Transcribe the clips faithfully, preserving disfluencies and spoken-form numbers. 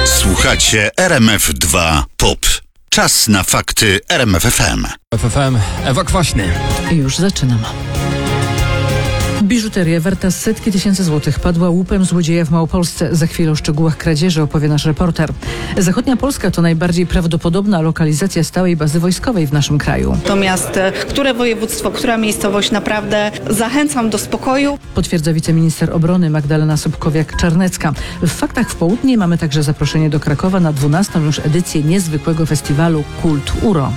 Słuchacie R M F dwa Pop. Czas na fakty R M F F M. F F M, Ewa Kwaśny. Już zaczynam. Biżuteria warta setki tysięcy złotych padła łupem złodzieja w Małopolsce. Za chwilę o szczegółach kradzieży opowie nasz reporter. Zachodnia Polska to najbardziej prawdopodobna lokalizacja stałej bazy wojskowej w naszym kraju. Natomiast które województwo, która miejscowość, naprawdę zachęcam do spokoju. Potwierdza wiceminister obrony Magdalena Sobkowiak-Czarnecka. W Faktach w Południe mamy także zaproszenie do Krakowa na dwunastą już edycję niezwykłego festiwalu Kult U R O.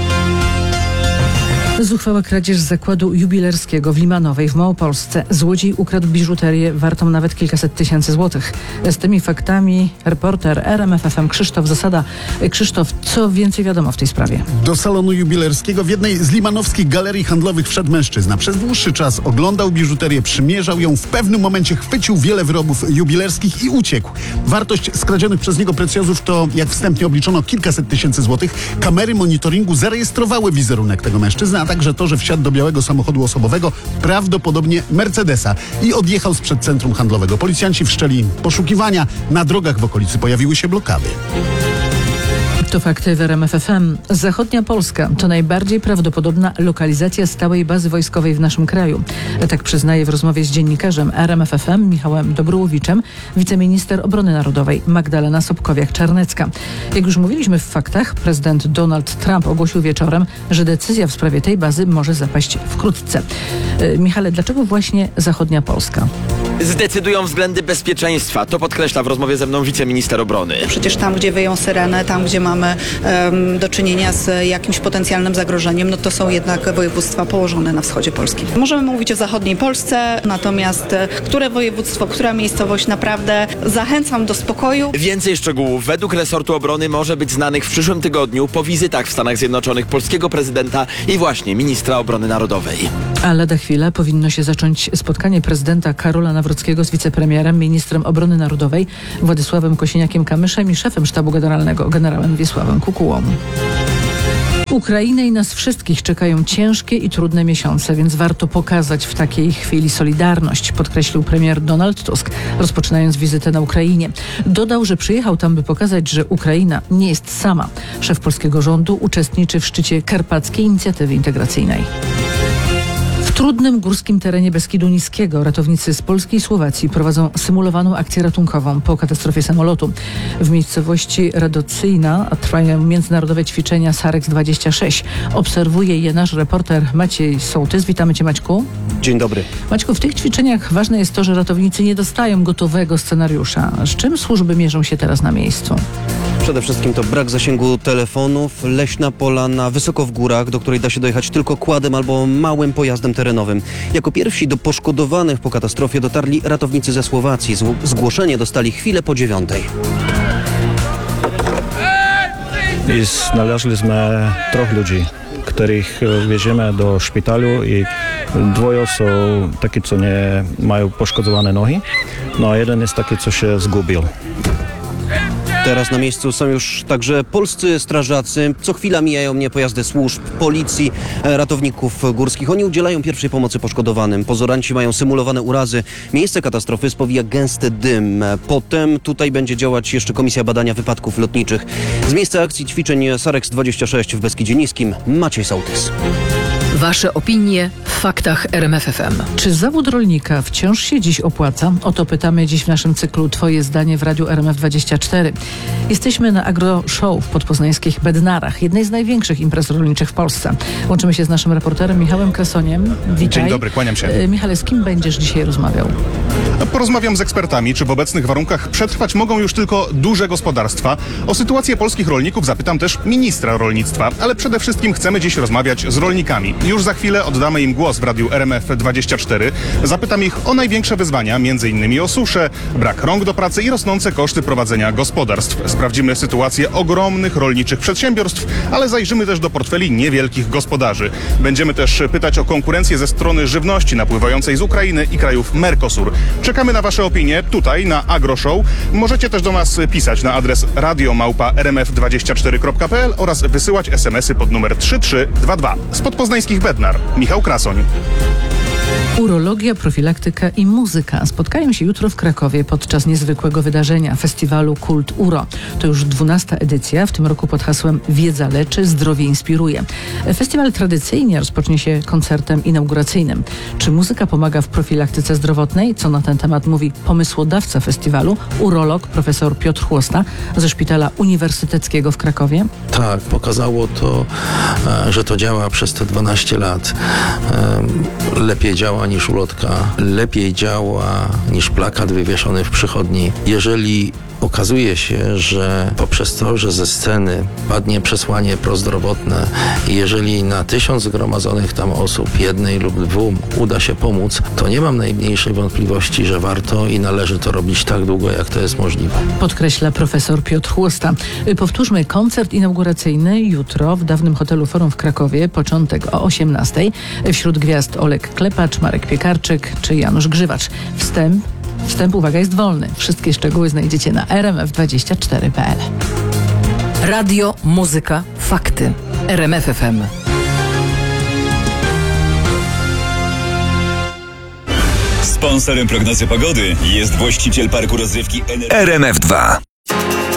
Zuchwała kradzież z zakładu jubilerskiego w Limanowej w Małopolsce. Złodziej ukradł biżuterię wartą nawet kilkaset tysięcy złotych. Z tymi faktami reporter R M F F M Krzysztof Zasada. Krzysztof, co więcej wiadomo w tej sprawie? Do salonu jubilerskiego w jednej z limanowskich galerii handlowych wszedł mężczyzna. Przez dłuższy czas oglądał biżuterię, przymierzał ją. W pewnym momencie chwycił wiele wyrobów jubilerskich i uciekł. Wartość skradzionych przez niego precjozów to, jak wstępnie obliczono, kilkaset tysięcy złotych. Kamery monitoringu zarejestrowały wizerunek tego mężczyzny, a także to, że wsiadł do białego samochodu osobowego, prawdopodobnie Mercedesa, i odjechał sprzed centrum handlowego. Policjanci wszczęli poszukiwania. Na drogach w okolicy pojawiły się blokady. To fakty w R M F F M. Zachodnia Polska to najbardziej prawdopodobna lokalizacja stałej bazy wojskowej w naszym kraju. Tak przyznaje w rozmowie z dziennikarzem R M F F M Michałem Dobrołowiczem wiceminister obrony narodowej Magdalena Sobkowiak-Czarnecka. Jak już mówiliśmy w Faktach, prezydent Donald Trump ogłosił wieczorem, że decyzja w sprawie tej bazy może zapaść wkrótce. Michale, dlaczego właśnie Zachodnia Polska? Zdecydują względy bezpieczeństwa. To podkreśla w rozmowie ze mną wiceminister obrony. Przecież tam, gdzie wyją syreny, tam, gdzie mamy um, do czynienia z jakimś potencjalnym zagrożeniem, no to są jednak województwa położone na wschodzie Polski. Możemy mówić o zachodniej Polsce, natomiast które województwo, która miejscowość, naprawdę zachęcam do spokoju. Więcej szczegółów według resortu obrony może być znanych w przyszłym tygodniu po wizytach w Stanach Zjednoczonych polskiego prezydenta i właśnie ministra obrony narodowej. A lada chwila powinno się zacząć spotkanie prezydenta Karola Nawrockiego z wicepremierem, ministrem obrony narodowej Władysławem Kosiniakiem-Kamyszem i szefem sztabu generalnego generałem Wiesławem Kukułą. Ukrainę i nas wszystkich czekają ciężkie i trudne miesiące, więc warto pokazać w takiej chwili solidarność, podkreślił premier Donald Tusk, rozpoczynając wizytę na Ukrainie. Dodał, że przyjechał tam, by pokazać, że Ukraina nie jest sama. Szef polskiego rządu uczestniczy w szczycie Karpackiej Inicjatywy Integracyjnej. W trudnym górskim terenie Beskidu Niskiego ratownicy z Polski i Słowacji prowadzą symulowaną akcję ratunkową po katastrofie samolotu. W miejscowości Radocyjna trwają międzynarodowe ćwiczenia Sarex dwadzieścia sześć. Obserwuje je nasz reporter Maciej Sołtys. Witamy Cię, Maćku. Dzień dobry. Maćku, w tych ćwiczeniach ważne jest to, że ratownicy nie dostają gotowego scenariusza. Z czym służby mierzą się teraz na miejscu? Przede wszystkim to brak zasięgu telefonów, leśna polana wysoko w górach, do której da się dojechać tylko quadem albo małym pojazdem terenowym. Jako pierwsi do poszkodowanych po katastrofie dotarli ratownicy ze Słowacji. Zgłoszenie dostali chwilę po dziewiątej. I znaleźliśmy troch ludzi, których wieziemy do szpitalu, i dwoje są takie, co nie mają poszkodowane nogi, no a jeden jest taki, co się zgubił. Teraz na miejscu są już także polscy strażacy. Co chwila mijają mnie pojazdy służb, policji, ratowników górskich. Oni udzielają pierwszej pomocy poszkodowanym. Pozoranci mają symulowane urazy. Miejsce katastrofy spowija gęsty dym. Potem tutaj będzie działać jeszcze Komisja Badania Wypadków Lotniczych. Z miejsca akcji ćwiczeń Sarex dwadzieścia sześć w Beskidzie Niskim, Maciej Sołtys. Wasze opinie w Faktach R M F F M. Czy zawód rolnika wciąż się dziś opłaca? O to pytamy dziś w naszym cyklu Twoje zdanie w Radiu R M F dwadzieścia cztery. Jesteśmy na Agro Show w podpoznańskich Bednarach, jednej z największych imprez rolniczych w Polsce. Łączymy się z naszym reporterem Michałem Krasoniem. Witaj. Dzień dobry, kłaniam się. Michale, z kim będziesz dzisiaj rozmawiał? Porozmawiam z ekspertami, czy w obecnych warunkach przetrwać mogą już tylko duże gospodarstwa. O sytuację polskich rolników zapytam też ministra rolnictwa, ale przede wszystkim chcemy dziś rozmawiać z rolnikami. Już za chwilę oddamy im głos w Radiu R M F dwadzieścia cztery. Zapytam ich o największe wyzwania, między innymi o suszę, brak rąk do pracy i rosnące koszty prowadzenia gospodarstw. Sprawdzimy sytuację ogromnych rolniczych przedsiębiorstw, ale zajrzymy też do portfeli niewielkich gospodarzy. Będziemy też pytać o konkurencję ze strony żywności napływającej z Ukrainy i krajów Mercosur. Czekamy na Wasze opinie tutaj na Agro Show. Możecie też do nas pisać na adres radio małpa r m f dwadzieścia cztery kropka p l oraz wysyłać es em esy pod numer trzy trzy dwa dwa. Z podpoznańskich Bednar, Michał Krasoń. Urologia, profilaktyka i muzyka spotkają się jutro w Krakowie podczas niezwykłego wydarzenia festiwalu Kult Uro. To już dwunasta edycja, w tym roku pod hasłem Wiedza leczy, zdrowie inspiruje. Festiwal tradycyjnie rozpocznie się koncertem inauguracyjnym. Czy muzyka pomaga w profilaktyce zdrowotnej? Co na ten temat mówi pomysłodawca festiwalu, urolog profesor Piotr Chłosta ze Szpitala Uniwersyteckiego w Krakowie? Tak, pokazało to, że to działa przez te dwanaście lat. Lepiej działa niż ulotka, lepiej działa niż plakat wywieszony w przychodni. Jeżeli okazuje się, że poprzez to, że ze sceny padnie przesłanie prozdrowotne i jeżeli na tysiąc zgromadzonych tam osób, jednej lub dwóm uda się pomóc, to nie mam najmniejszej wątpliwości, że warto i należy to robić tak długo, jak to jest możliwe. Podkreśla profesor Piotr Chłosta. Powtórzmy, koncert inauguracyjny jutro w dawnym hotelu Forum w Krakowie, początek o osiemnastej. Wśród gwiazd Olek Klepacz, Marek Piekarczyk czy Janusz Grzywacz. Wstęp Wstęp, uwaga, jest wolny. Wszystkie szczegóły znajdziecie na r m f dwadzieścia cztery kropka p l. Radio, muzyka, fakty. R M F F M. Sponsorem prognozy pogody jest właściciel parku rozrywki R M F dwa.